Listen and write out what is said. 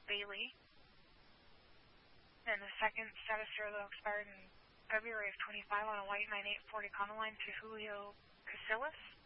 Bailey. And the second status serial expired in February of 25 on a white 9840 Econoline to Julio Casillas.